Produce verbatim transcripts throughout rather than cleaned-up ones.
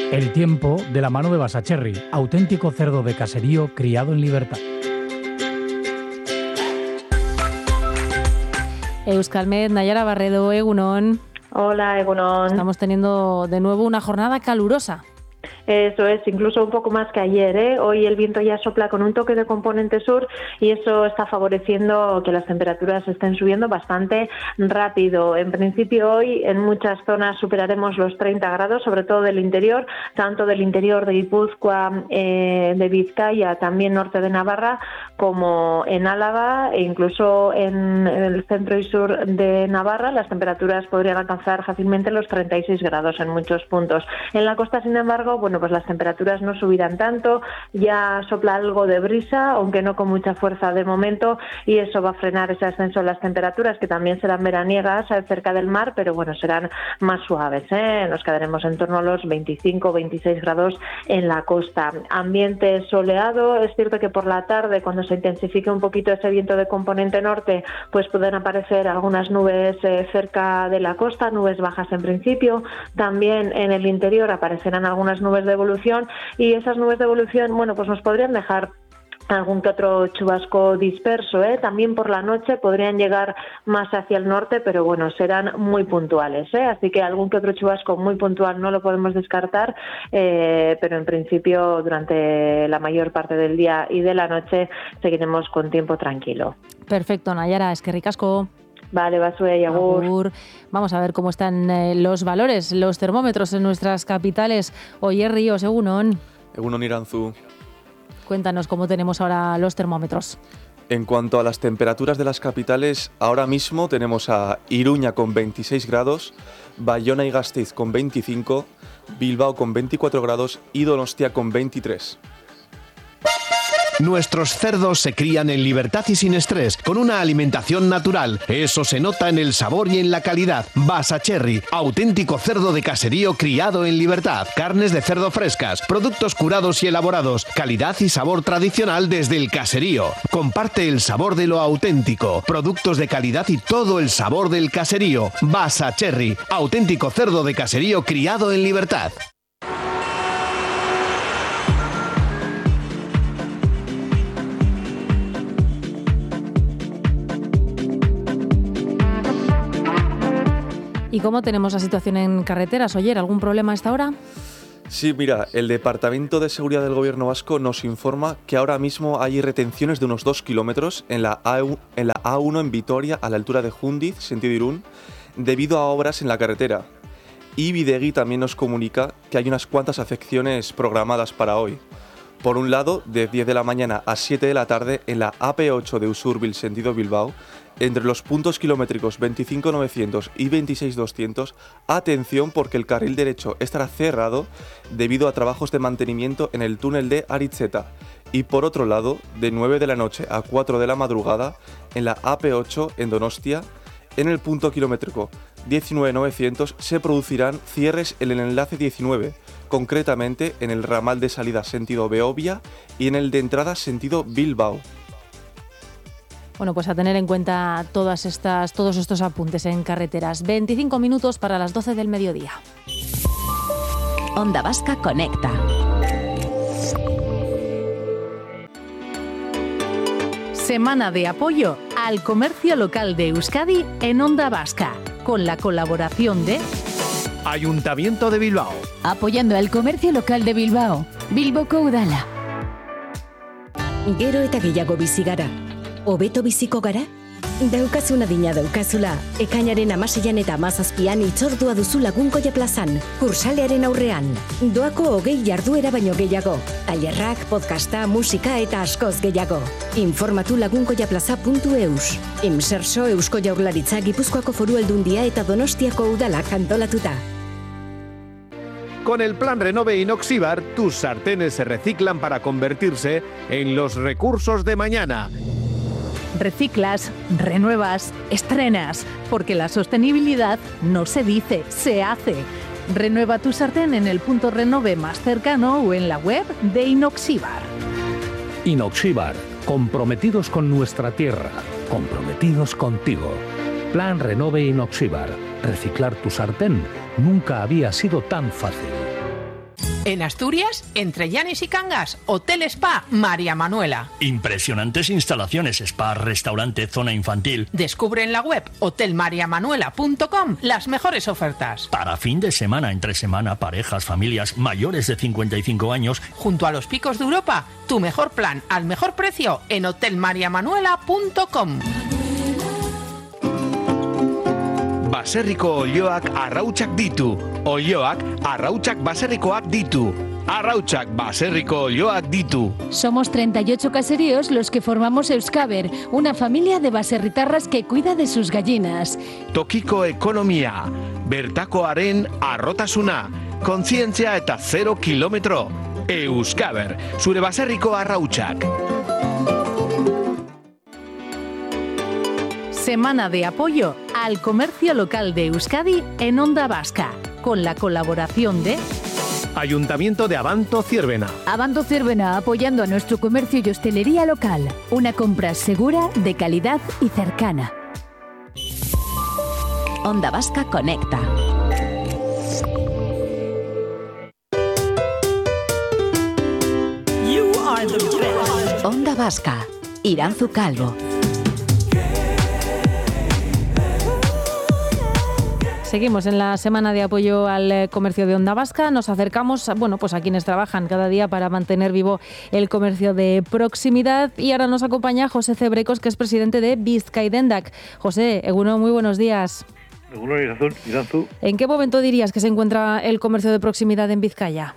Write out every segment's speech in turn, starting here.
El tiempo de la mano de Basacherry, auténtico cerdo de caserío criado en libertad. Euskalmet, Nayara Barredo, Egunon. Hola, Egunon. Estamos teniendo de nuevo una jornada calurosa. Eso es, incluso un poco más que ayer, ¿eh? Hoy el viento ya sopla con un toque de componente sur y eso está favoreciendo que las temperaturas estén subiendo bastante rápido. En principio hoy en muchas zonas superaremos los treinta grados, sobre todo del interior, tanto del interior de Guipúzcoa, eh, de Vizcaya, también norte de Navarra, como en Álava e incluso en el centro y sur de Navarra las temperaturas podrían alcanzar fácilmente los treinta y seis grados en muchos puntos. En la costa, sin embargo, bueno, pues las temperaturas no subirán tanto, ya sopla algo de brisa, aunque no con mucha fuerza de momento, y eso va a frenar ese ascenso de las temperaturas, que también serán veraniegas cerca del mar, pero bueno, serán más suaves, ¿eh? Nos quedaremos en torno a los veinticinco o veintiséis grados en la costa. Ambiente soleado, es cierto que por la tarde, cuando se intensifique un poquito ese viento de componente norte, pues pueden aparecer algunas nubes eh, cerca de la costa, nubes bajas en principio, también en el interior aparecerán algunas nubes de evolución y esas nubes de evolución, bueno, pues nos podrían dejar algún que otro chubasco disperso, ¿eh? También por la noche podrían llegar más hacia el norte, pero bueno, serán muy puntuales, ¿eh? Así que algún que otro chubasco muy puntual no lo podemos descartar, eh, pero en principio durante la mayor parte del día y de la noche seguiremos con tiempo tranquilo. Perfecto, Nayara, es que ricasco. Vale, Basue y agur. agur. Vamos a ver cómo están eh, los valores, los termómetros en nuestras capitales. Oye, Ríos, Egunon. Egunon Iranzu. Cuéntanos cómo tenemos ahora los termómetros. En cuanto a las temperaturas de las capitales, ahora mismo tenemos a Iruña con veintiséis grados, Bayona y Gasteiz con veinticinco, Bilbao con veinticuatro grados y Donostia con veintitrés. Nuestros cerdos se crían en libertad y sin estrés, con una alimentación natural. Eso se nota en el sabor y en la calidad. Basacherry, auténtico cerdo de caserío criado en libertad. Carnes de cerdo frescas, productos curados y elaborados, calidad y sabor tradicional desde el caserío. Comparte el sabor de lo auténtico. Productos de calidad y todo el sabor del caserío. Basacherry, auténtico cerdo de caserío criado en libertad. ¿Y cómo tenemos la situación en carreteras? Oye, ¿algún problema a esta hora? Sí, mira, el Departamento de Seguridad del Gobierno Vasco nos informa que ahora mismo hay retenciones de unos dos kilómetros en la A uno en Vitoria, a la altura de Jundiz, sentido Irún, debido a obras en la carretera. Y Bidegui también nos comunica que hay unas cuantas afecciones programadas para hoy. Por un lado, de diez de la mañana a siete de la tarde en la A P ocho de Usurbil, sentido Bilbao, entre los puntos kilométricos veinticinco novecientos y veintiséis doscientos, atención porque el carril derecho estará cerrado debido a trabajos de mantenimiento en el túnel de Aritzeta. Y por otro lado, de nueve de la noche a cuatro de la madrugada, en la A P ocho en Donostia, en el punto kilométrico diecinueve novecientos se producirán cierres en el enlace diecinueve, concretamente en el ramal de salida sentido Beovia y en el de entrada sentido Bilbao. Bueno, pues a tener en cuenta todas estas, todos estos apuntes en carreteras. veinticinco minutos para las doce del mediodía. Onda Vasca Conecta. Semana de apoyo al comercio local de Euskadi en Onda Vasca, con la colaboración de Ayuntamiento de Bilbao. Apoyando al comercio local de Bilbao, Bilboko Udala. Gero eta gehiago bizi gara. Hobeto biziko gara? Daukazuna dina daukazula, ekainaren amaseian eta amazazpian itzordua duzu Lagunkoia plazan, kursalearen aurrean. Doako hogei jarduera baino gehiago. Tailerrak, podcasta, musika eta askoz gehiago. Informatu lagunkoiaplaza puntu eus. Imserso Eusko Jaurlaritza, Gipuzkoako Foru Aldundia eta Donostiako Udalak antolatuta. Con el plan Renove Inoxibar, tus sartenes se reciclan para convertirse en los recursos de mañana. Reciclas, renuevas, estrenas, porque la sostenibilidad no se dice, se hace. Renueva tu sartén en el punto Renove más cercano o en la web de Inoxibar. Inoxibar, comprometidos con nuestra tierra, comprometidos contigo. Plan Renove Inoxibar. Reciclar tu sartén nunca había sido tan fácil. En Asturias, entre Llanes y Cangas, Hotel Spa María Manuela. Impresionantes instalaciones, spa, restaurante, zona infantil. Descubre en la web hotel maría manuela punto com las mejores ofertas. Para fin de semana, entre semana, parejas, familias mayores de cincuenta y cinco años. Junto a los picos de Europa, tu mejor plan al mejor precio en hotel maría manuela punto com. Baserriko olioak arrautsak ditu. Olioak arrautsak baserrikoak ditu. Arrautsak baserriko olioak ditu. Somos treinta y ocho caseríos los que formamos Euskaber, una familia de baserritarras que cuida de sus gallinas. Tokiko ekonomia, bertakoaren arrotasuna, kontzientzia eta zero kilometro. Euskaber, zure baserriko arrautsak. Semana de apoyo al comercio local de Euskadi en Onda Vasca, con la colaboración de Ayuntamiento de Abanto Ciervena. Abanto Ciervena apoyando a nuestro comercio y hostelería local. Una compra segura, de calidad y cercana. Onda Vasca conecta. Onda Vasca, Iranzu Calvo. Seguimos en la semana de apoyo al comercio de Onda Vasca. Nos acercamos, bueno, pues a quienes trabajan cada día para mantener vivo el comercio de proximidad. Y ahora nos acompaña José Cebrecos, que es presidente de Bizkaidendak. José, Eguno, muy buenos días. Eguno, Iranzu. ¿En qué momento dirías que se encuentra el comercio de proximidad en Vizcaya?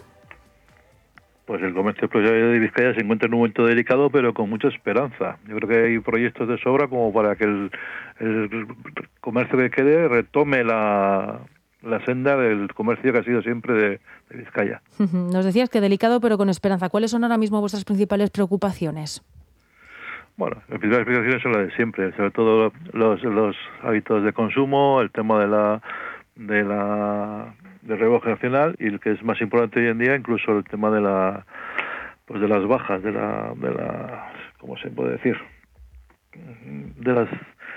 Pues el comercio de Vizcaya se encuentra en un momento delicado, pero con mucha esperanza. Yo creo que hay proyectos de sobra como para que el, el comercio que quede retome la, la senda del comercio que ha sido siempre de, de Vizcaya. Nos decías que delicado, pero con esperanza. ¿Cuáles son ahora mismo vuestras principales preocupaciones? Bueno, las principales preocupaciones son las de siempre, sobre todo los, los hábitos de consumo, el tema de la... de la del relevo generacional y el que es más importante hoy en día, incluso el tema de la pues de las bajas, de la de la ¿cómo se puede decir? de las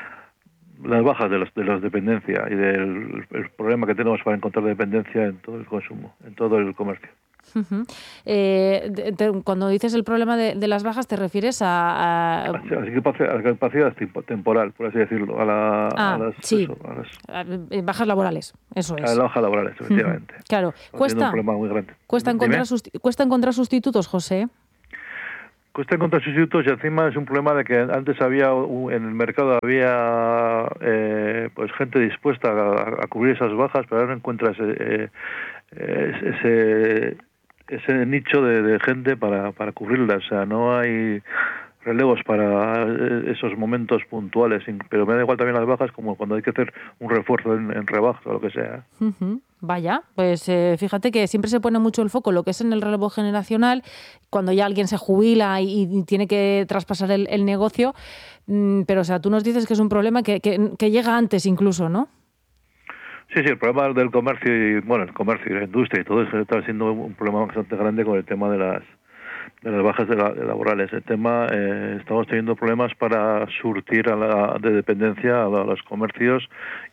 las bajas de las de las dependencias y del el problema que tenemos para encontrar dependencia en todo el consumo, en todo el comercio. Uh-huh. Eh, de, de, cuando dices el problema de, de las bajas, ¿te refieres a...? a... A, la capacidad temporal, por así decirlo, a, la, ah, a las... Sí. Eso, a las bajas laborales, eso es. A las bajas laborales, efectivamente. Uh-huh. Claro, cuesta, un problema muy grande. Cuesta, encontrar susti- cuesta encontrar sustitutos, José. Cuesta encontrar sustitutos y encima es un problema de que antes había, en el mercado había eh, pues gente dispuesta a, a cubrir esas bajas, pero ahora no encuentras eh, eh, ese... ese nicho de, de gente para, para cubrirla, o sea, no hay relevos para esos momentos puntuales, pero me da igual también las bajas como cuando hay que hacer un refuerzo en, en rebaja o lo que sea. Uh-huh. Vaya, pues eh, fíjate que siempre se pone mucho el foco lo que es en el relevo generacional, cuando ya alguien se jubila y, y tiene que traspasar el, el negocio, mm, pero o sea, tú nos dices que es un problema que, que, que llega antes incluso, ¿no? Sí, sí, el problema del comercio y, bueno, el comercio y la industria y todo eso está siendo un problema bastante grande con el tema de las de las bajas de, la, de laborales. El tema, eh, estamos teniendo problemas para surtir a la de dependencia a, la, a los comercios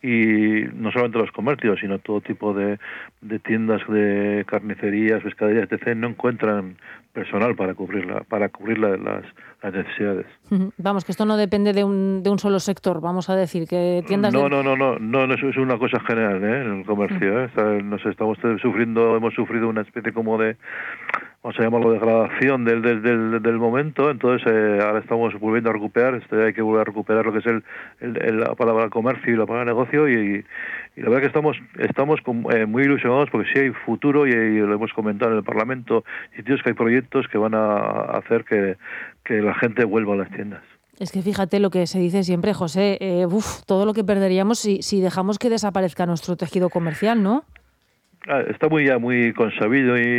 y no solamente los comercios, sino todo tipo de, de tiendas de carnicerías, pescaderías, etcétera, no encuentran personal para cubrirla, para cubrir la, las, las necesidades. Vamos, que esto no depende de un de un solo sector, vamos a decir, que tiendas no, de... no, no, no, no, no, eso es una cosa general, ¿eh? En el comercio, ¿eh? Está, nos estamos sufriendo, hemos sufrido una especie como de, vamos a llamarlo, degradación del del, del, del momento, entonces eh, ahora estamos volviendo a recuperar, este, hay que volver a recuperar lo que es el, el, el la palabra comercio y la palabra negocio y, y la verdad que estamos estamos con, eh, muy ilusionados porque sí hay futuro y, y lo hemos comentado en el Parlamento, sitios que hay proyectos que van a hacer que, que la gente vuelva a las tiendas. Es que fíjate lo que se dice siempre, José, eh, uf, todo lo que perderíamos si, si dejamos que desaparezca nuestro tejido comercial, ¿no? Ah, está muy ya muy consabido y,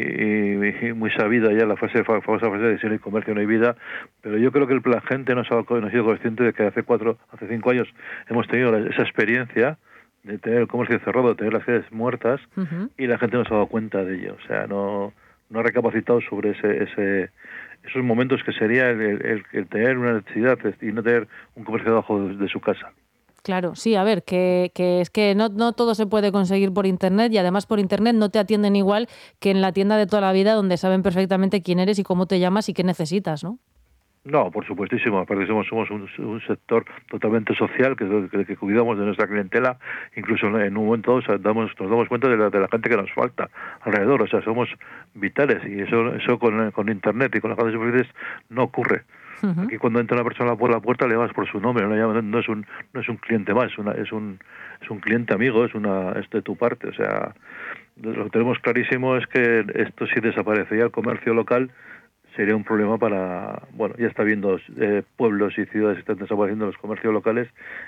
y, y muy sabida ya la fase, famosa fase de si no hay comercio no hay vida, pero yo creo que la gente no, sabe, no ha sido consciente de que hace cuatro, hace cinco años hemos tenido esa experiencia de tener el comercio cerrado, de tener las calles muertas, uh-huh. y la gente no se ha dado cuenta de ello, o sea, no, no ha recapacitado sobre ese, ese esos momentos que sería el, el, el tener una necesidad y no tener un comercio debajo de, de su casa. Claro, sí, a ver, que, que es que no, no todo se puede conseguir por Internet y además por Internet no te atienden igual que en la tienda de toda la vida donde saben perfectamente quién eres y cómo te llamas y qué necesitas, ¿no? No, por supuestísimo. Aparte somos, somos un, un sector totalmente social que, que, que cuidamos de nuestra clientela. Incluso en un momento o sea, damos, nos damos cuenta de la, de la gente que nos falta alrededor. O sea, somos vitales y eso eso con, con Internet y con las redes sociales no ocurre. Uh-huh. Aquí cuando entra una persona por la puerta le llamas por su nombre, no, llamas, no es un no es un cliente más, una, es un es un cliente amigo, es una es de tu parte. O sea, lo que tenemos clarísimo es que esto si desaparecería el comercio local sería un problema para, bueno, ya está viendo eh, pueblos y ciudades que están desapareciendo los comercios locales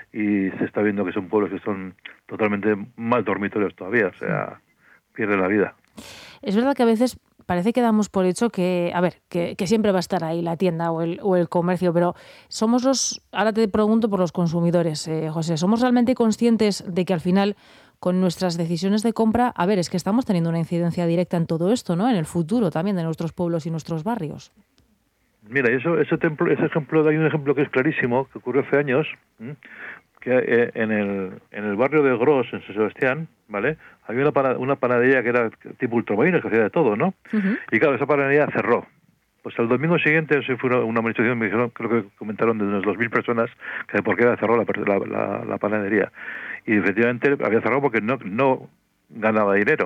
y se está viendo que son pueblos que son totalmente más dormitorios todavía, o sea, pierden la vida. Es verdad que a veces parece que damos por hecho que, a ver, que, que siempre va a estar ahí la tienda o el, o el comercio, pero somos los, ahora te pregunto por los consumidores, eh, José, ¿somos realmente conscientes de que al final con nuestras decisiones de compra, a ver, es que estamos teniendo una incidencia directa en todo esto, ¿no? En el futuro también de nuestros pueblos y nuestros barrios. Mira, eso, ese, templo, ese ejemplo, hay un ejemplo que es clarísimo, que ocurrió hace años, ¿eh? que eh, en el en el barrio de Gros, en San Sebastián, ¿vale? Había una, pana, una panadería que era tipo ultramarinos, que hacía de todo, ¿no? Uh-huh. Y claro, esa panadería cerró. Pues el domingo siguiente se fue una, una manifestación, me dijeron, creo que comentaron de unas dos mil personas que por qué había cerrado la, la, la, la panadería. Y efectivamente había cerrado porque no, no ganaba dinero.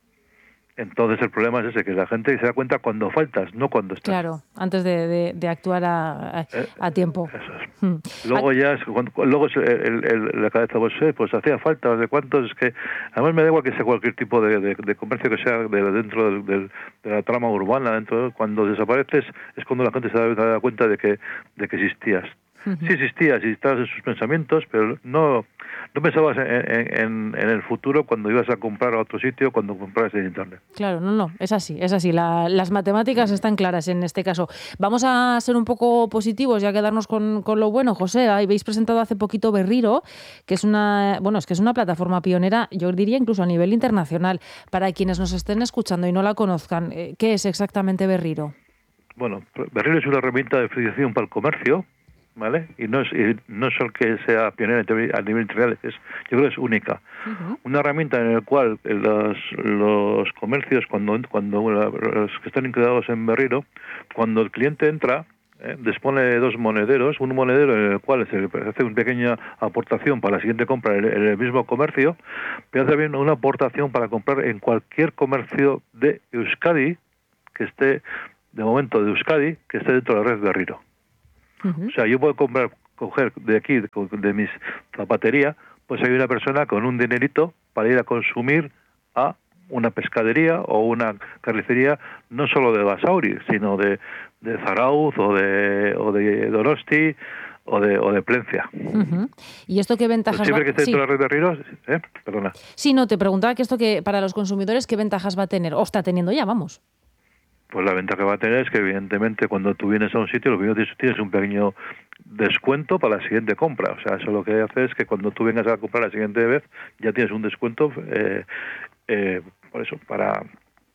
Entonces el problema es ese, que la gente se da cuenta cuando faltas, no cuando estás. Claro, antes de, de, de actuar a, a, a tiempo. Eso es. Hmm. Luego ya, es, cuando, luego es el, el, el, la cabeza, pues, eh, pues hacía falta, ¿de cuántos? Es que además me da igual que sea cualquier tipo de, de, de comercio que sea de, dentro del, del, de la trama urbana, dentro cuando desapareces es cuando la gente se da, se da cuenta de que, de que existías. Uh-huh. Sí existías y estabas en sus pensamientos, pero no no pensabas en, en, en el futuro cuando ibas a comprar a otro sitio, cuando compras en Internet. Claro, no, no, es así, es así. La, las matemáticas están claras en este caso. Vamos a ser un poco positivos y a quedarnos con, con lo bueno. José, habéis presentado hace poquito Berriro, que es una, bueno, es que es una plataforma pionera, yo diría incluso a nivel internacional. Para quienes nos estén escuchando y no la conozcan, ¿qué es exactamente Berriro? Bueno, Berriro es una herramienta de financiación para el comercio, ¿vale? Y no es y no solo que sea pionera a nivel internacional, es, yo creo que es única. Uh-huh. Una herramienta en la cual los, los comercios, cuando cuando los que están incluidos en Berriro, cuando el cliente entra, eh, dispone de dos monederos, un monedero en el cual se hace una pequeña aportación para la siguiente compra en el, en el mismo comercio, pero hace también una aportación para comprar en cualquier comercio de Euskadi, que esté, de momento de Euskadi, que esté dentro de la red Berriro. Uh-huh. O sea, yo puedo comprar, coger de aquí, de, de mis zapatería, pues hay una persona con un dinerito para ir a consumir a una pescadería o una carnicería, no solo de Basauri, sino de, de Zarauz o de, o de Donosti o de, o de Plencia. Uh-huh. ¿Y esto qué ventajas pues siempre va? que esté sí. dentro de la red de Ríos, ¿eh? Perdona. Sí, no, te preguntaba que esto que para los consumidores, ¿qué ventajas va a tener? O está teniendo ya, vamos. Pues la ventaja que va a tener es que evidentemente cuando tú vienes a un sitio lo primero que tienes un pequeño descuento para la siguiente compra. O sea, eso lo que hace es que cuando tú vengas a comprar la siguiente vez ya tienes un descuento eh, eh, por eso, para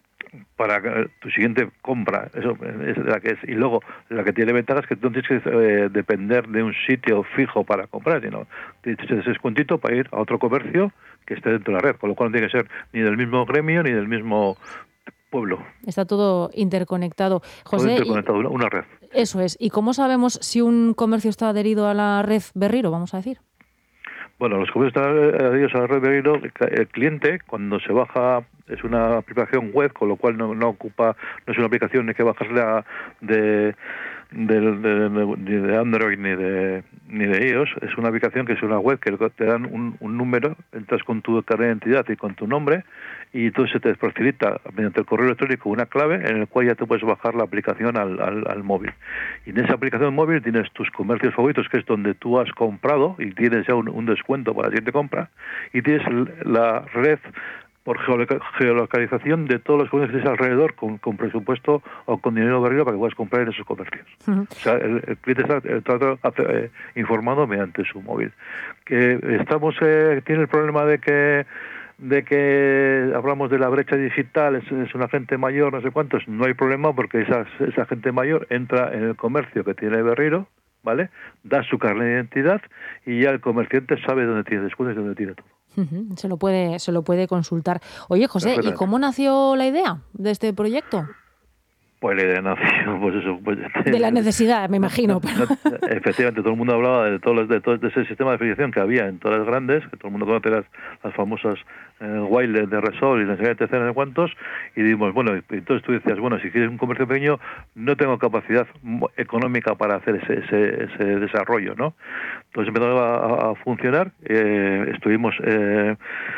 para tu siguiente compra. Eso es la que es. Y luego la que tiene ventaja es que tú no tienes que eh, depender de un sitio fijo para comprar, sino tienes ese descuentito para ir a otro comercio que esté dentro de la red, con lo cual no tiene que ser ni del mismo gremio ni del mismo pueblo. Está todo interconectado. José, todo interconectado, una, una red. Eso es. ¿Y cómo sabemos si un comercio está adherido a la red Berriro, vamos a decir? Bueno, los comercios están adheridos a la red Berriro. El cliente, cuando se baja, es una aplicación web, con lo cual no, no ocupa, no es una aplicación ni que bajarla de de, de, de, ni de Android ni de ni de iOS. Es una aplicación que es una web que te dan un, un número, entras con tu carnet de identidad y con tu nombre, y entonces se te facilita mediante el correo electrónico una clave en el cual ya te puedes bajar la aplicación al, al, al móvil. Y en esa aplicación móvil tienes tus comercios favoritos, que es donde tú has comprado y tienes ya un, un descuento para la siguiente compra, y tienes la red por geolocalización de todos los comercios alrededor, con, con presupuesto o con dinero Berriro para que puedas comprar en esos comercios. Uh-huh. O sea, el, el cliente está, está eh, informado mediante su móvil. Que estamos eh, tiene el problema de que de que hablamos de la brecha digital, es, es una gente mayor, no sé cuántos, no hay problema porque esa, esa gente mayor entra en el comercio que tiene Berriro, ¿vale? Da su carnet de identidad y ya el comerciante sabe dónde tiene descuentos y dónde tiene todo. Uh-huh. Se lo puede, se lo puede consultar. Oye, José, ¿y cómo nació la idea de este proyecto? Pues la idea nació, pues eso, pues, de la necesidad, me imagino. Pero... Efectivamente, todo el mundo hablaba de todo, de todo de ese sistema de financiación que había en todas las grandes, que todo el mundo conoce las, las famosas eh, Wild de Resol y la enseñanza de tercera de cuantos, y dijimos, bueno, entonces tú decías, bueno, si quieres un comercio pequeño, no tengo capacidad económica para hacer ese, ese, ese desarrollo, ¿no? Entonces empezó a, a funcionar, eh, estuvimos eh,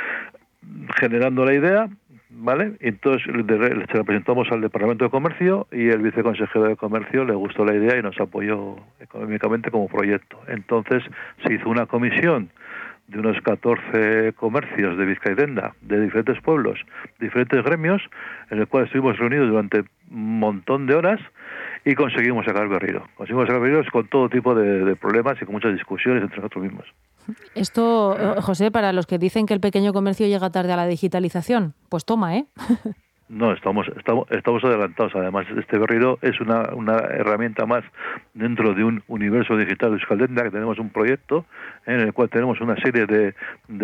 generando la idea, ¿vale? Entonces se la presentamos al Departamento de Comercio y el viceconsejero de Comercio le gustó la idea y nos apoyó económicamente como proyecto. Entonces se hizo una comisión de unos catorce comercios de Vizcaidenda, de diferentes pueblos, diferentes gremios, en el cual estuvimos reunidos durante un montón de horas y conseguimos sacar Berriro. Conseguimos sacar Berriro con todo tipo de, de problemas y con muchas discusiones entre nosotros mismos. Esto, José, para los que dicen que el pequeño comercio llega tarde a la digitalización, pues toma, ¿eh? No, estamos, estamos estamos adelantados. Además, este Berriro es una, una herramienta más dentro de un universo digital de Euskaldenda, que tenemos un proyecto en el cual tenemos una serie de,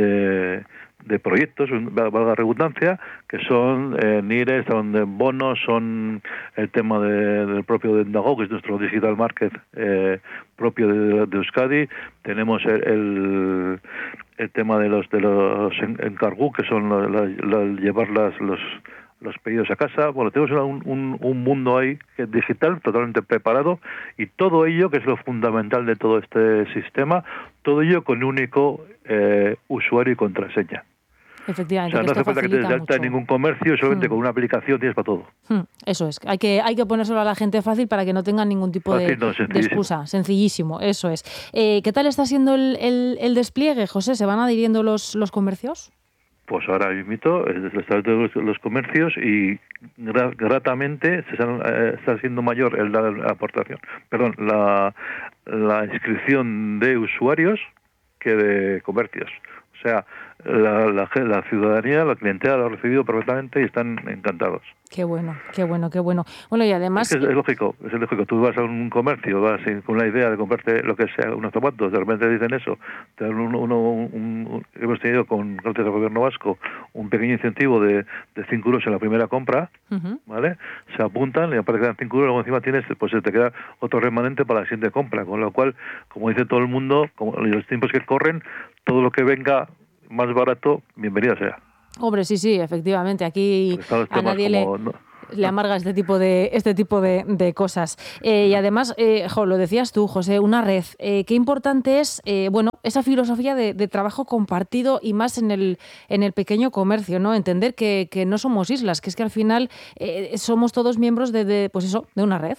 de, de proyectos, valga la redundancia, que son eh, NIRES, son de bonos, son el tema de, del propio de Endago, que es nuestro digital market eh, propio de, de Euskadi. Tenemos el, el, el tema de los de los encargú, que son la, la, la, llevar las, los los pedidos a casa. Bueno, tenemos un, un, un mundo ahí digital totalmente preparado y todo ello, que es lo fundamental de todo este sistema, todo ello con un único eh, usuario y contraseña. Efectivamente, o sea, no hace falta que te des de alta en ningún comercio, solamente hmm. con una aplicación tienes para todo. Hmm. Eso es, hay que hay que ponérselo a la gente fácil para que no tengan ningún tipo de, no, de excusa. Sencillísimo, eso es. Eh, ¿Qué tal está siendo el, el, el despliegue, José? ¿Se van adhiriendo los, los comercios? Pues ahora mismo están todos los comercios y gratamente se están, eh, está siendo mayor el, la, la aportación, perdón, la, la inscripción de usuarios que de comercios. O sea, la, la, la ciudadanía, la clientela lo ha recibido perfectamente y están encantados. Qué bueno, qué bueno, qué bueno. Bueno, y además... Es, que es, es lógico, es lógico. Tú vas a un comercio, vas con la idea de comprarte lo que sea, unos zapatos, de repente dicen eso. Te dan uno, uno, un, un, hemos tenido con gracias al gobierno vasco un pequeño incentivo de, de cinco euros en la primera compra, uh-huh. ¿vale? Se apuntan, le aparecen cinco euros, luego encima tienes, pues se te queda otro remanente para la siguiente compra. Con lo cual, como dice todo el mundo, como en los tiempos que corren, todo lo que venga más barato, bienvenido sea. Hombre, sí, sí, efectivamente. Aquí pues a nadie como, le, no. le amarga este tipo de este tipo de, de cosas. Eh, y además, eh, jo, lo decías tú, José, una red. Eh, qué importante es, eh, bueno, esa filosofía de, de trabajo compartido y más en el en el pequeño comercio, ¿no? Entender que, que no somos islas, que es que al final eh, somos todos miembros de, de, pues eso, de una red.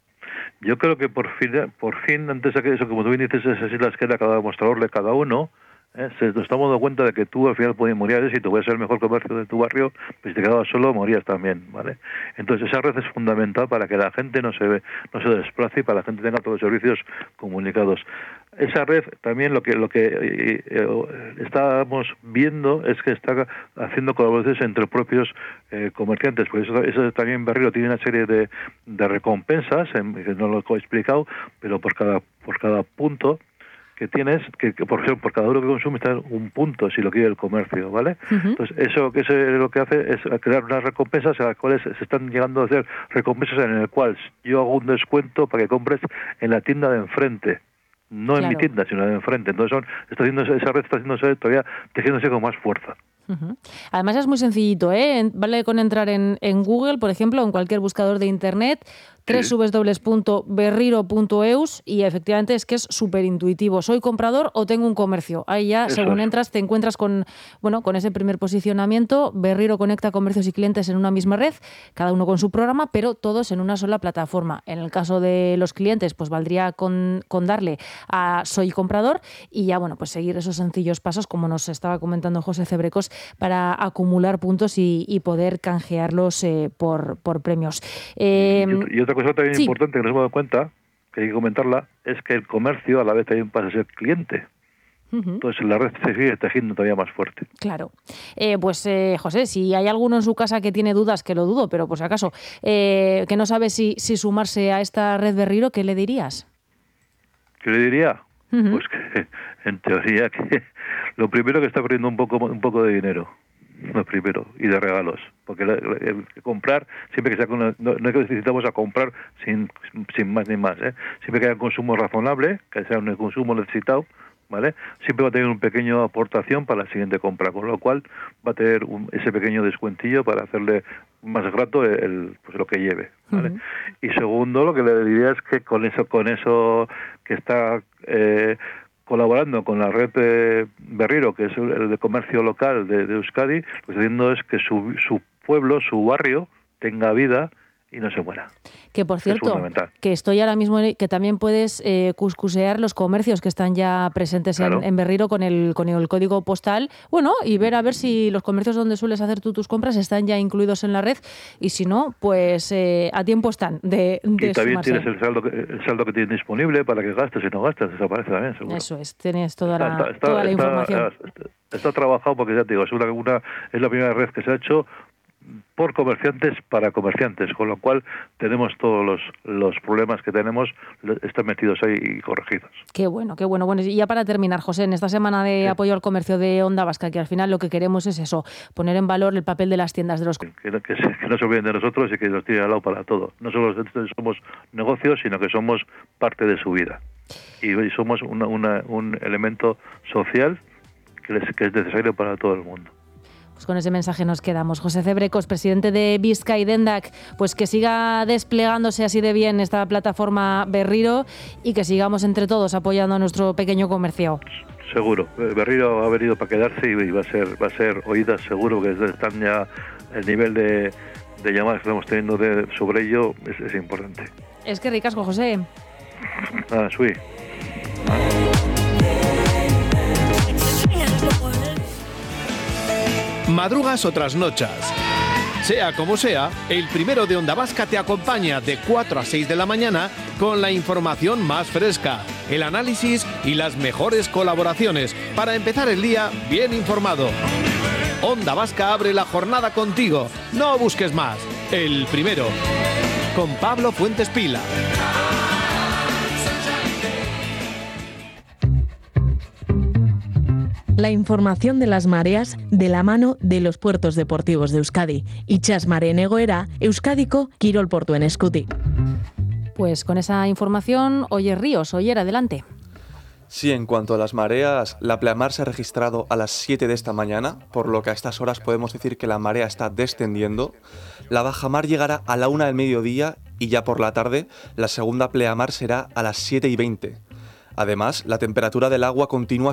Yo creo que por fin, por fin, antes de que eso, como tú bien dices, esas islas que era cada demostrador de cada uno. ¿Eh? Se, nos estamos dando cuenta de que tú al final podías morir, si tú vas a ser el mejor comercio de tu barrio, pues si te quedabas solo morías también, ¿vale? Entonces esa red es fundamental para que la gente no se no se desplace y para que la gente tenga todos los servicios comunicados. Esa red también lo que lo que eh, eh, estábamos viendo es que está haciendo colaboraciones entre propios eh, comerciantes, pues eso, eso también Berriro tiene una serie de, de recompensas, eh, no lo he explicado, pero por cada por cada punto que tienes, que, que por ejemplo, por cada euro que consumes está un punto, si lo quiere el comercio, ¿vale? Uh-huh. Entonces, eso que se, lo que hace es crear unas recompensas a las cuales se están llegando a hacer recompensas en el cual yo hago un descuento para que compres en la tienda de enfrente, no claro. en mi tienda, sino en de enfrente. Entonces, son, está haciendo, esa red está haciéndose todavía, tejiéndose con más fuerza. Uh-huh. Además es muy sencillito, ¿eh? Vale con entrar en, en Google, por ejemplo, o en cualquier buscador de Internet, doble u doble u doble u punto berriro punto eus, y efectivamente es que es súper intuitivo. ¿Soy comprador o tengo un comercio? Ahí ya, Eso según es. entras, te encuentras con bueno con ese primer posicionamiento. Berriro conecta comercios y clientes en una misma red, cada uno con su programa, pero todos en una sola plataforma. En el caso de los clientes, pues valdría con, con darle a Soy comprador y ya, bueno, pues seguir esos sencillos pasos, como nos estaba comentando José Cebrecos, para acumular puntos y, y poder canjearlos eh, por, por premios. Eh, y, y otra cosa también sí. importante que nos hemos dado cuenta, que hay que comentarla, es que el comercio a la vez también pasa a ser cliente. Uh-huh. Entonces la red se sigue tejiendo todavía más fuerte. Claro. Eh, pues eh, José, si hay alguno en su casa que tiene dudas, que lo dudo, pero por si acaso, eh, que no sabe si, si sumarse a esta red Berriro, ¿qué le dirías? ¿Qué le diría? Uh-huh. Pues que, en teoría, que lo primero que está perdiendo un poco un poco de dinero, lo primero, y de regalos, porque el, el, el comprar, siempre que sea con, no, no es que necesitamos a comprar sin sin más ni más, ¿eh? Siempre que haya un consumo razonable, que sea un consumo necesitado, ¿vale? Siempre va a tener una pequeña aportación para la siguiente compra, con lo cual va a tener un, ese pequeño descuentillo para hacerle más grato el, el pues lo que lleve, ¿vale? Uh-huh. Y segundo, lo que le diría es que con eso con eso que está eh, colaborando con la red de Berriro, que es el de comercio local de, de Euskadi, lo que está haciendo es que su, su pueblo, su barrio, tenga vida y no se muera. Que por cierto, que estoy ahora mismo, que también puedes eh, cuscusear los comercios que están ya presentes claro. en, en Berriro con el con el código postal, bueno, y ver a ver si los comercios donde sueles hacer tú tus compras están ya incluidos en la red, y si no, pues eh, a tiempo están de, de Y también sumarse. Tienes el saldo, que, el saldo que tienes disponible para que gastes y no gastes, desaparece también, seguro. Eso es, tienes toda está, la, está, está, toda la está, información. Está, está trabajado porque ya te digo, es, una, una, es la primera red que se ha hecho por comerciantes para comerciantes, con lo cual tenemos todos los, los problemas que tenemos, están metidos ahí y corregidos. Qué bueno, qué bueno. Bueno, y ya para terminar, José, en esta semana de sí. apoyo al comercio de Onda Vasca, que al final lo que queremos es eso, poner en valor el papel de las tiendas de los... Que, que, que, que no se olviden de nosotros y que nos tiren al lado para todo. No solo somos negocios, sino que somos parte de su vida. Y, y somos una, una, un elemento social que es, que es necesario para todo el mundo. Pues con ese mensaje nos quedamos. José C. Brecos, presidente de Bizkai Dendak, pues que siga desplegándose así de bien esta plataforma Berriro y que sigamos entre todos apoyando a nuestro pequeño comercio. Seguro, Berriro ha venido para quedarse y va a ser va a ser oída seguro, que están ya el nivel de, de llamadas que estamos teniendo de, sobre ello es, es importante. Es que ricasco, José. Ah, sí. Madrugas o trasnochas. Sea como sea, el primero de Onda Vasca te acompaña de cuatro a seis de la mañana con la información más fresca, el análisis y las mejores colaboraciones para empezar el día bien informado. Onda Vasca abre la jornada contigo. No busques más. El primero. Con Pablo Fuentes Pila. La información de las mareas de la mano de los puertos deportivos de Euskadi. Itxas mareen egoera, Euskadiko kirol portuen eskutik. Pues con esa información, Oyer Ríos, Oyer, adelante. Sí, en cuanto a las mareas, la pleamar se ha registrado a las siete de esta mañana, por lo que a estas horas podemos decir que la marea está descendiendo. La bajamar llegará a la una del mediodía y ya por la tarde la segunda pleamar será a las siete y veinte. Además, la temperatura del agua continúa